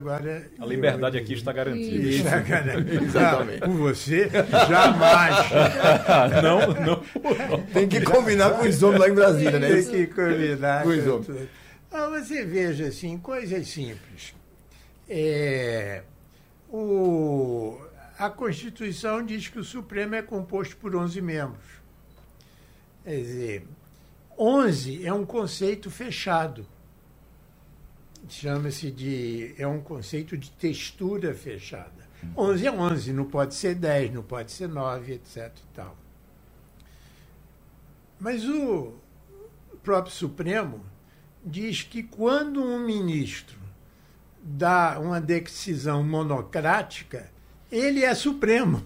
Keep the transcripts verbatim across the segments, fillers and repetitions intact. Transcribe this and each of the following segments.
Agora, a liberdade eu, aqui está garantida. Está garantida. Exatamente. Por você, jamais. não, não. Tem que combinar com os homens lá em Brasília, né? Tem que combinar com os homens. Ah, você veja, assim, coisas simples. É, o, a Constituição diz que o Supremo é composto por onze membros. Quer dizer, onze é um conceito fechado. Chama-se de... é um conceito de textura fechada. onze é onze, não pode ser dez, não pode ser nove, etc e tal. Mas o próprio Supremo diz que quando um ministro dá uma decisão monocrática, ele é Supremo.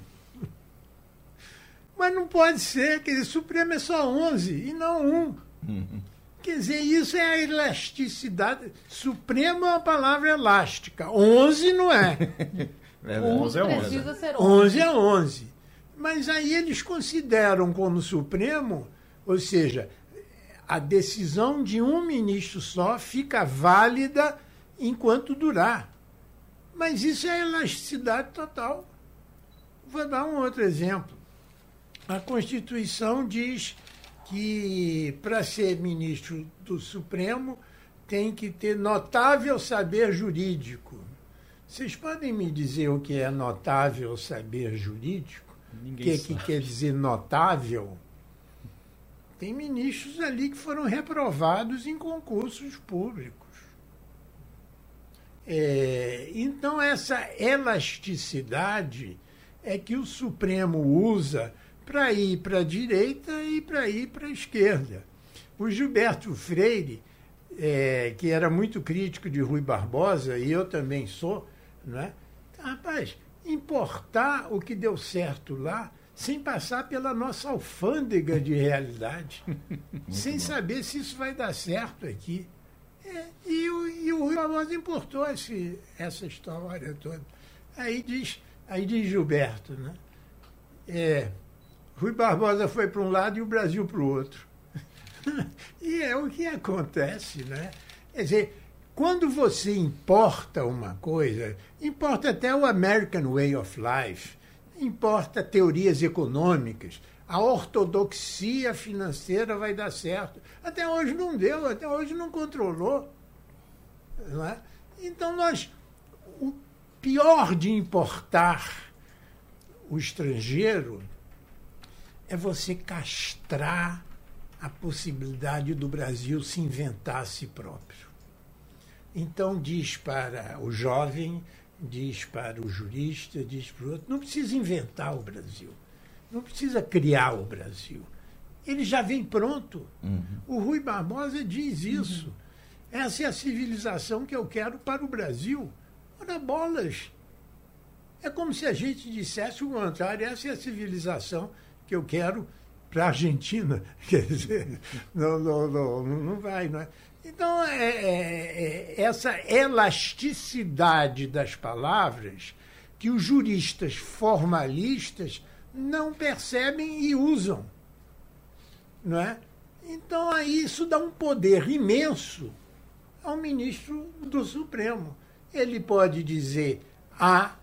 Mas não pode ser, quer dizer, Supremo é só onze e não um. Uhum. Quer dizer, isso é a elasticidade. Supremo é uma palavra elástica. onze não é. é onze é onze. Precisa ser onze é onze. Mas aí eles consideram como Supremo, ou seja, a decisão de um ministro só fica válida enquanto durar. Mas isso é elasticidade total. Vou dar um outro exemplo. A Constituição diz que, para ser ministro do Supremo, tem que ter notável saber jurídico. Vocês podem me dizer o que é notável saber jurídico? O que, que quer dizer notável? Tem ministros ali que foram reprovados em concursos públicos. É, então, essa elasticidade é que o Supremo usa para ir para a direita e para ir para a esquerda. O Gilberto Freire, é, que era muito crítico de Rui Barbosa, e eu também sou, não é? Rapaz, importar o que deu certo lá sem passar pela nossa alfândega de realidade, sem bom. saber se isso vai dar certo aqui. É, e, o, e o Rui Barbosa importou esse, essa história toda. Aí diz, aí diz Gilberto, né? É, Rui Barbosa foi para um lado e o Brasil para o outro. E é o que acontece, né? Quer dizer, quando você importa uma coisa, importa até o American Way of Life, importa teorias econômicas, a ortodoxia financeira vai dar certo. Até hoje não deu, até hoje não controlou. Não é? Então, nós, o pior de importar o estrangeiro é você castrar a possibilidade do Brasil se inventar a si próprio. Então, diz para o jovem, diz para o jurista, diz para o outro, não precisa inventar o Brasil, não precisa criar o Brasil. Ele já vem pronto. Uhum. O Rui Barbosa diz isso. Uhum. Essa é a civilização que eu quero para o Brasil. Ora, bolas! É como se a gente dissesse o contrário, essa é a civilização que eu quero para a Argentina. Quer dizer, não, não, não, não vai, não é? Então, é, é, é essa elasticidade das palavras que os juristas formalistas não percebem e usam, não é? Então, aí isso dá um poder imenso ao ministro do Supremo. Ele pode dizer A,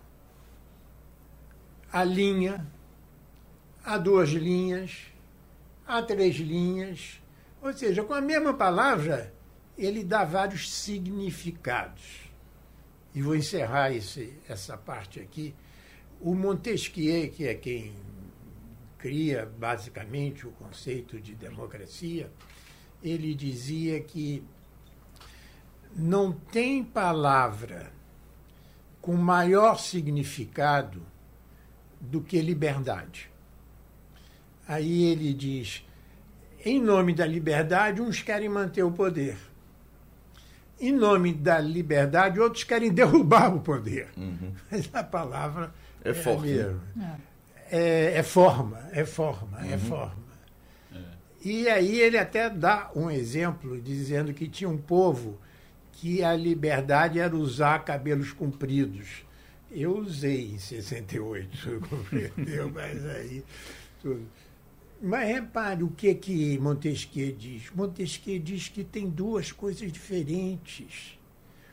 a linha, há duas linhas, há três linhas. Ou seja, com a mesma palavra, ele dá vários significados. E vou encerrar esse, essa parte aqui. O Montesquieu, que é quem cria basicamente o conceito de democracia, ele dizia que não tem palavra com maior significado do que liberdade. Aí ele diz, em nome da liberdade, uns querem manter o poder. Em nome da liberdade, outros querem derrubar o poder. Uhum. Mas a palavra é, é forte. Mesmo. É, é forma, é forma, uhum. é forma. É. E aí ele até dá um exemplo, dizendo que tinha um povo que a liberdade era usar cabelos compridos. Eu usei em sessenta e oito, compreendeu? Mas aí... Tudo. Mas repare o que, que Montesquieu diz. Montesquieu diz que tem duas coisas diferentes.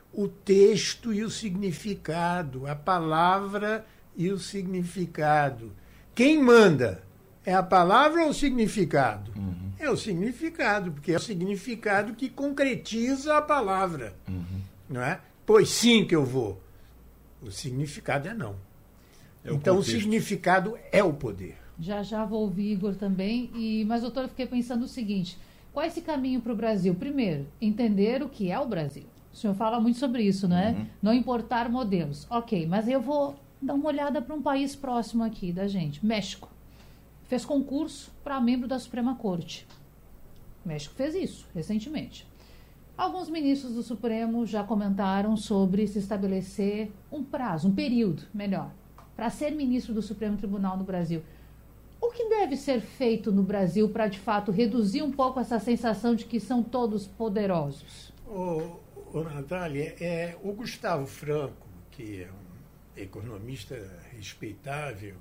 o texto e o significado, a palavra e o significado. Quem manda? É a palavra ou o significado? Uhum. É o significado, porque é o significado que concretiza a palavra. Uhum. Não é? Pois sim que eu vou. O significado é não. É o então contexto. o significado é o poder. Já já vou ouvir Igor também. E, mas, doutor, eu fiquei pensando o seguinte: qual é esse caminho para o Brasil? Primeiro, entender o que é o Brasil. O senhor fala muito sobre isso, não é? Uhum. Não importar modelos. Ok, mas eu vou dar uma olhada para um país próximo aqui da gente. México. Fez concurso para membro da Suprema Corte. O México fez isso recentemente. Alguns ministros do Supremo já comentaram sobre se estabelecer um prazo, um período, melhor, para ser ministro do Supremo Tribunal no Brasil. O que deve ser feito no Brasil para, de fato, reduzir um pouco essa sensação de que são todos poderosos? Ô, ô Natália, é, o Gustavo Franco, que é um economista respeitável,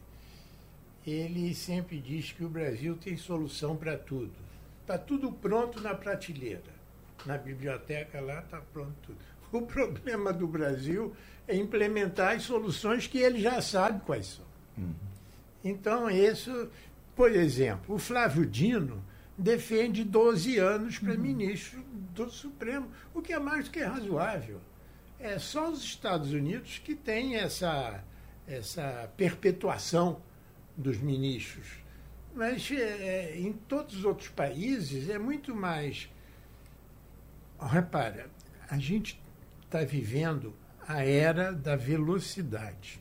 ele sempre diz que o Brasil tem solução para tudo. Está tudo pronto na prateleira. Na biblioteca lá está pronto tudo. O problema do Brasil é implementar as soluções que ele já sabe quais são. Uhum. Então, isso, por exemplo, o Flávio Dino defende doze anos para uhum. ministro do Supremo, o que é mais do que razoável. É só os Estados Unidos que têm essa, essa perpetuação dos ministros. Mas é, em todos os outros países é muito mais... Repara, a gente está vivendo a era da velocidade.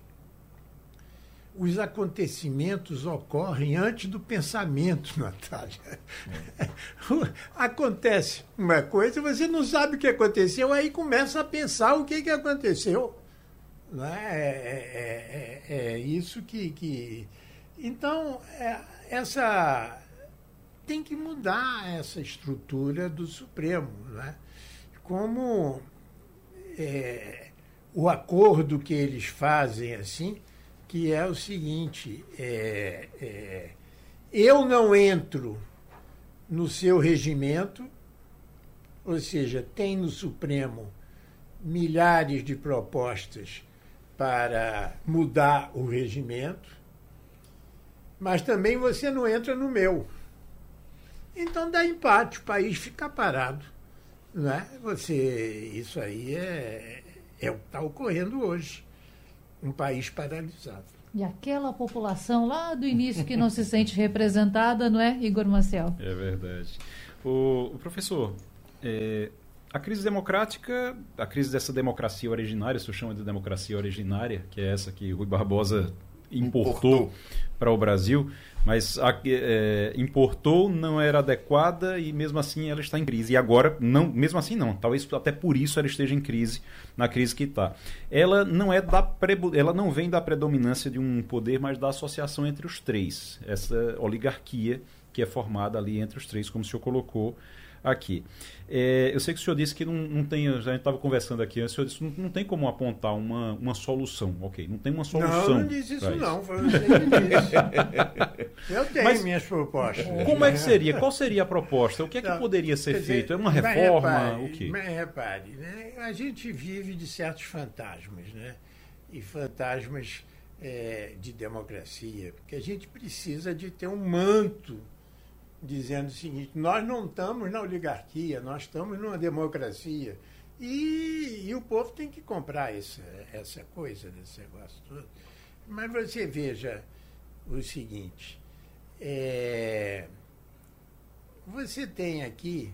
Os acontecimentos ocorrem antes do pensamento, Natália. É. Acontece uma coisa, você não sabe o que aconteceu, aí começa a pensar o que, que aconteceu. Não é? É, é, é, é isso que... que... Então, é, essa... tem que mudar essa estrutura do Supremo, né? Como é, o acordo que eles fazem assim, que é o seguinte, é, é, eu não entro no seu regimento, ou seja, tem no Supremo milhares de propostas para mudar o regimento, mas também você não entra no meu. Então dá empate, o país fica parado. Não é? Você, isso aí é, é o que está ocorrendo hoje. Um país paralisado. E aquela população lá do início que não se sente representada, não é, Igor Maciel? É verdade. O, o professor, é, a crise democrática, a crise dessa democracia originária, se eu chamo de democracia originária, que é essa que Rui Barbosa importou, importou. para o Brasil, mas a, é, importou, não era adequada e mesmo assim ela está em crise. E agora, não, mesmo assim não, talvez até por isso ela esteja em crise, na crise que está. Ela não, é da pre, ela não vem da predominância de um poder, mas da associação entre os três, essa oligarquia que é formada ali entre os três, como o senhor colocou aqui. É, eu sei que o senhor disse que não, não tem, a gente estava conversando aqui, o senhor disse que não, não tem como apontar uma, uma solução, ok, não tem uma solução. Não, não disse isso não, foi você que disse. Eu tenho Mas, minhas propostas. Como é que seria? Qual seria a proposta? O que é que não, poderia ser dizer, feito? É uma reforma? Repare, o quê? Mas repare, né? A gente vive de certos fantasmas, né? E fantasmas é, de democracia, porque a gente precisa de ter um manto dizendo o seguinte, nós não estamos na oligarquia, nós estamos numa democracia. E, e o povo tem que comprar essa, essa coisa, desse negócio todo. Mas você veja o seguinte, é, você tem aqui,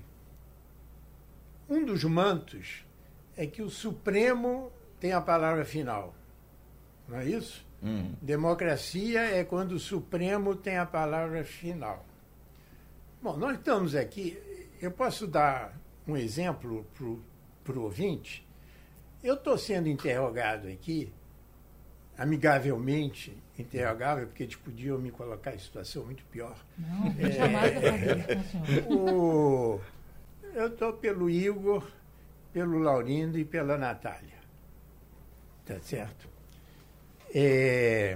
um dos mantos é que o Supremo tem a palavra final, não é isso? Hum. Democracia é quando o Supremo tem a palavra final. Bom, nós estamos aqui, eu posso dar um exemplo para o ouvinte. Eu estou sendo interrogado aqui, amigavelmente interrogável, porque eles podiam me colocar em situação muito pior. Não, é, jamais é, o, eu estou pelo Igor, pelo Laurindo e pela Natália. Tá certo? É,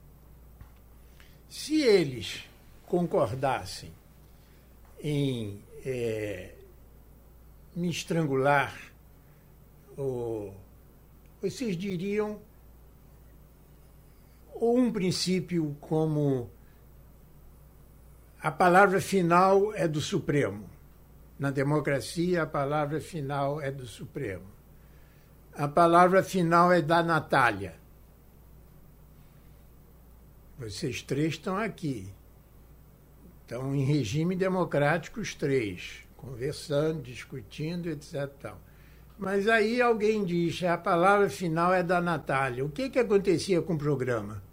se eles concordassem em é, me estrangular, ou vocês diriam ou um princípio como a palavra final é do Supremo. Na democracia, a palavra final é do Supremo. A palavra final é da Natália. Vocês três estão aqui. Estão em regime democrático os três, conversando, discutindo, etcétera. Mas aí alguém diz, a palavra final é da Natália. O que, que acontecia com o programa?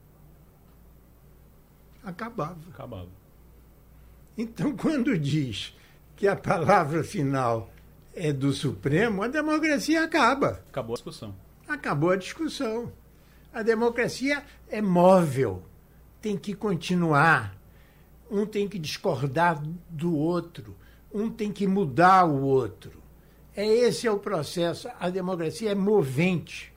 Acabava. Acabava. Então, quando diz que a palavra final é do Supremo, a democracia acaba. Acabou a discussão. Acabou a discussão. A democracia é móvel, tem que continuar. Um tem que discordar do outro, um tem que mudar o outro. É esse é o processo. A democracia é movente.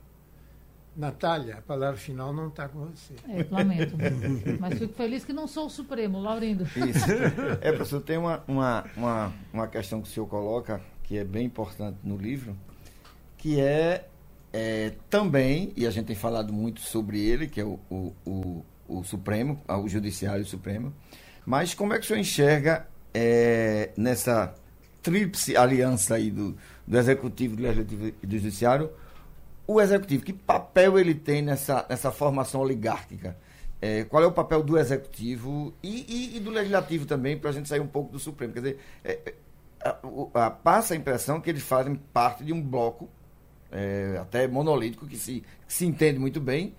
Natália, a palavra final não está com você. É, lamento. Mas fico feliz que não sou o Supremo, Laurindo. Isso. É, professor, tem uma, uma, uma, uma questão que o senhor coloca, que é bem importante no livro, que é, é também, e a gente tem falado muito sobre ele, que é o, o, o, o Supremo, o Judiciário Supremo, mas como é que o senhor enxerga é, nessa tríplice aliança aí do, do Executivo, do Legislativo e do Judiciário, o Executivo, que papel ele tem nessa, nessa formação oligárquica? É, qual é o papel do Executivo e, e, e do Legislativo também, para a gente sair um pouco do Supremo? Quer dizer, é, a, a, passa a impressão que eles fazem parte de um bloco, é, até monolítico, que se, que se entende muito bem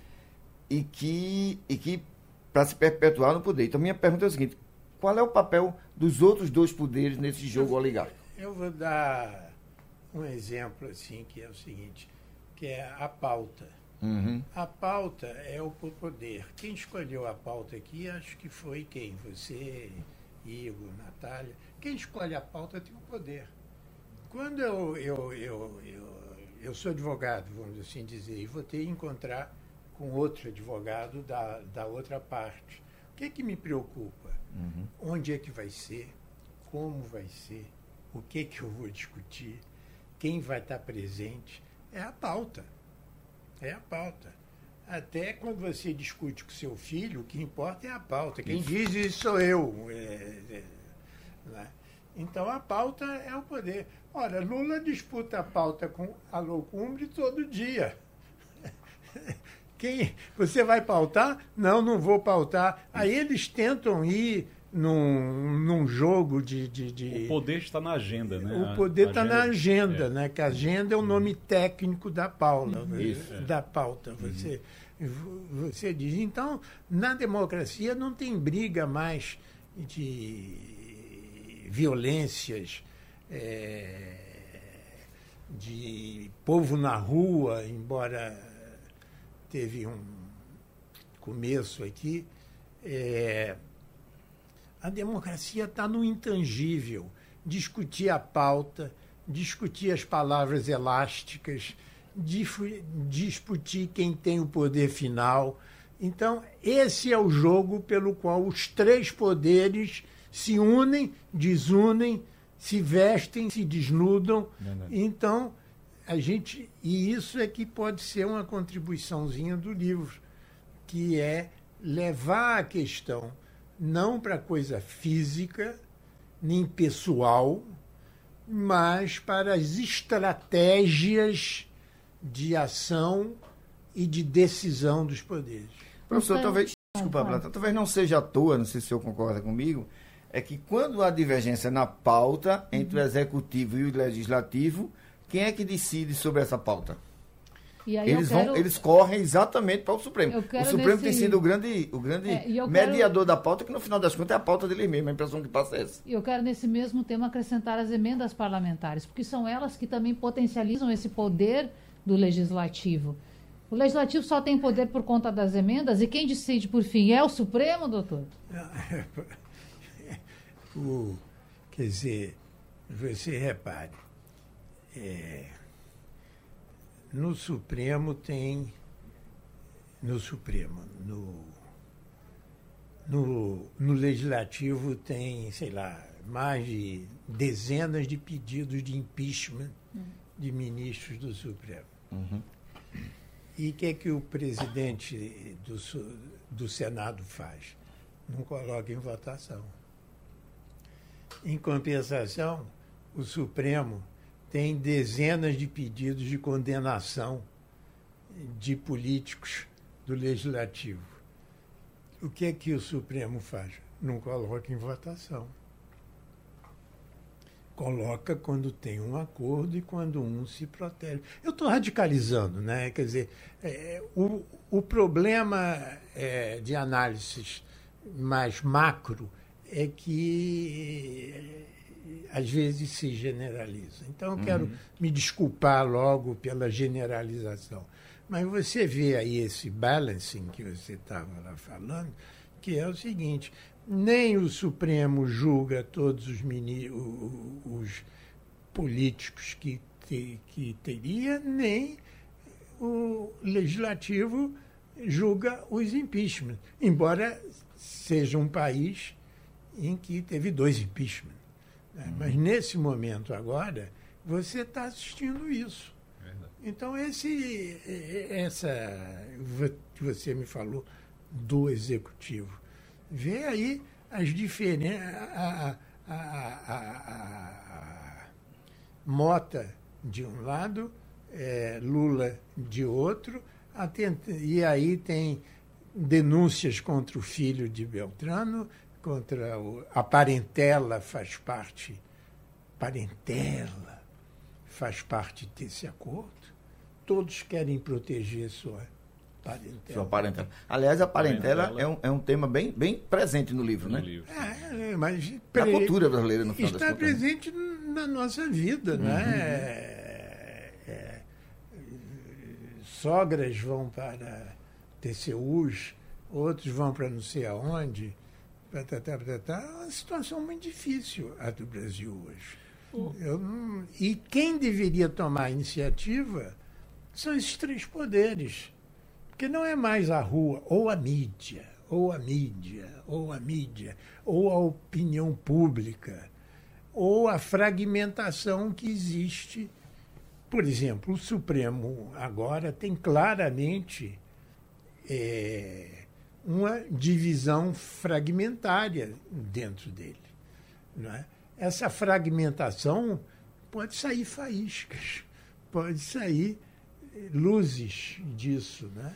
e que, e que para se perpetuar no poder. Então, minha pergunta é o seguinte, qual é o papel dos outros dois poderes nesse jogo oligárquico? Eu vou dar um exemplo, assim, que é o seguinte, que é a pauta. Uhum. A pauta é o poder. Quem escolheu a pauta aqui, acho que foi quem? Você, Igor, Natália. Quem escolhe a pauta tem o poder. Quando eu, eu, eu, eu, eu sou advogado, vamos assim dizer, e vou ter que encontrar com outro advogado da, da outra parte. O que é que me preocupa? Uhum. Onde é que vai ser? Como vai ser? O que é que eu vou discutir? Quem vai estar presente? É a pauta. É a pauta. Até quando você discute com seu filho, o que importa é a pauta. Quem isso. diz isso sou eu. É, é, né? Então a pauta é o poder. Ora, Lula disputa a pauta com a Alocumbre todo dia. Quem, você vai pautar? Não, não vou pautar. Aí eles tentam ir num, num jogo de, de, de... O poder está na agenda, né? O poder está na agenda, é. né? Que a agenda é o nome técnico da Paula, Isso, da pauta. Você, uhum. você diz. Então, na democracia não tem briga mais de violências, é, de povo na rua, embora teve um começo aqui. É, a democracia está no intangível. Discutir a pauta, discutir as palavras elásticas, discutir quem tem o poder final. Então, esse é o jogo pelo qual os três poderes se unem, desunem, se vestem, se desnudam. Verdade. Então, a gente, e isso é que pode ser uma contribuiçãozinha do livro, que é levar a questão não para coisa física, nem pessoal, mas para as estratégias de ação e de decisão dos poderes. Professor, talvez, desculpa, Plata, talvez não seja à toa, não sei se o senhor concorda comigo, é que quando há divergência na pauta entre uhum. o executivo e o legislativo, quem é que decide sobre essa pauta? E aí eles, quero... vão, eles correm exatamente para o Supremo. O Supremo nesse... tem sido o grande, o grande é, mediador quero... da pauta, que no final das contas é a pauta dele mesmo, a impressão que passa é essa. E eu quero, nesse mesmo tema, acrescentar as emendas parlamentares, porque são elas que também potencializam esse poder do legislativo. O legislativo só tem poder por conta das emendas, e quem decide, por fim, é o Supremo, doutor? o, quer dizer, você repare, é, no Supremo tem, no Supremo, no, no, no Legislativo tem, sei lá, mais de dezenas de pedidos de impeachment hum. de ministros do Supremo. Uhum. E o que é que o presidente do, do Senado faz? Não coloca em votação. Em compensação, o Supremo tem dezenas de pedidos de condenação de políticos do Legislativo. O que é que o Supremo faz? Não coloca em votação. Coloca quando tem um acordo e quando um se protege. Eu estou radicalizando, né? Quer dizer, é, o, o problema é, de análises mais macro é que às vezes se generaliza. Então, eu quero uhum. me desculpar logo pela generalização. Mas você vê aí esse balancing que você estava lá falando, que é o seguinte: nem o Supremo julga todos os, mini, os políticos que, te, que teria, nem o Legislativo julga os impeachment, embora seja um país em que teve dois impeachment. Né? Uhum. Mas, nesse momento agora, você está assistindo isso. Então, esse, essa que você me falou do Executivo, vê aí as diferenças. A, a, a, a, a Mota de um lado, é, Lula de outro, atenta, e aí tem denúncias contra o filho de Beltrano, contra o, a parentela faz parte, parentela faz parte desse acordo. Todos querem proteger sua parentela. Sua parentela. Aliás, a parentela, parentela. É, um, é um tema bem, bem presente no livro, no né? Livro. É, mas na cultura brasileira, no final das está contas. Está presente na nossa vida, uhum. né? É, é, sogras vão para T C Us, outros vão para não sei aonde. Tá, tá, tá, tá. É uma situação muito difícil a do Brasil hoje. Uhum. Eu não, e quem deveria tomar a iniciativa são esses três poderes. Porque não é mais a rua, ou a mídia, ou a mídia, ou a mídia, ou a opinião pública, ou a fragmentação que existe. Por exemplo, o Supremo agora tem claramente é, uma divisão fragmentária dentro dele. Não é? Essa fragmentação pode sair faíscas, pode sair luzes disso, né?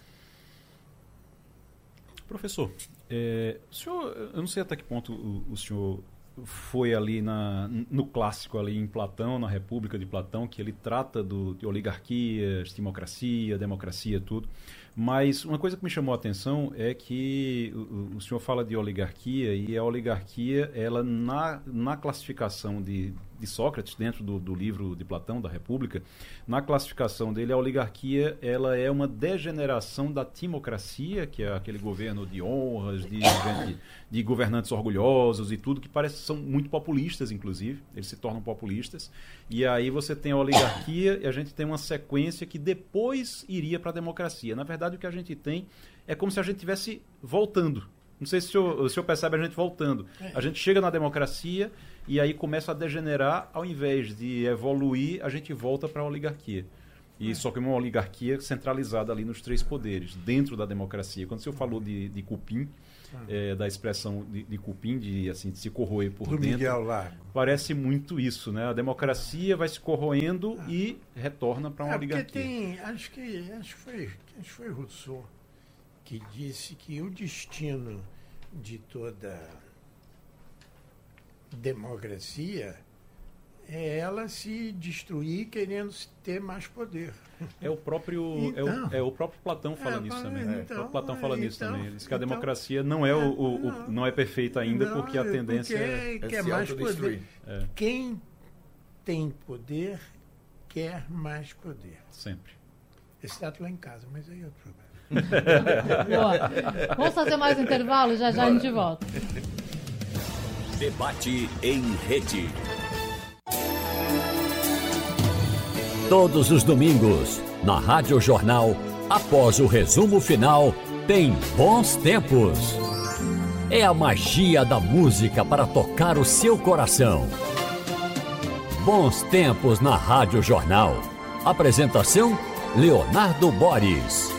Professor, é, o senhor, eu não sei até que ponto o, o senhor foi ali na, no clássico ali em Platão, na República de Platão, que ele trata do, de oligarquias, democracia, democracia, tudo. Mas uma coisa que me chamou a atenção é que o, o senhor fala de oligarquia, e a oligarquia, ela na, na classificação de, de Sócrates, dentro do, do livro de Platão, da República, na classificação dele, a oligarquia ela é uma degeneração da timocracia, que é aquele governo de honras, de, de, de governantes orgulhosos e tudo, que parece que são muito populistas, inclusive, eles se tornam populistas, e aí você tem a oligarquia e a gente tem uma sequência que depois iria para a democracia. Na verdade, o que a gente tem é como se a gente estivesse voltando. Não sei se o senhor, o senhor percebe a gente voltando. A gente chega na democracia e aí começa a degenerar, ao invés de evoluir, a gente volta para a oligarquia. E só que uma oligarquia centralizada ali nos três poderes, dentro da democracia. Quando o senhor falou de, de cupim, é, da expressão de, de cupim, de, assim, de se corroer por Do dentro, Miguel Lago. Parece muito isso, né? A democracia vai se corroendo ah. e retorna para uma é, oligarquia. Tem, acho que acho que foi, acho que foi Rousseau que disse que o destino de toda democracia é ela se destruir querendo ter mais poder. É o próprio, então, é, o, é o próprio Platão fala é, nisso também. Então, é, o próprio Platão fala então, nisso também. Ele diz que a democracia então, não é o, o, o não, não é perfeita ainda não, porque a tendência porque é, quer mais poder. É. Quem tem poder quer mais poder. Sempre. Exceto lá em casa, mas aí é outro problema. Boa. Vamos fazer mais um intervalo, já já Bora. A gente volta. Debate em rede. Todos os domingos, na Rádio Jornal, após o resumo final, tem Bons Tempos. É a magia da música para tocar o seu coração. Bons Tempos na Rádio Jornal. Apresentação, Leonardo Boris.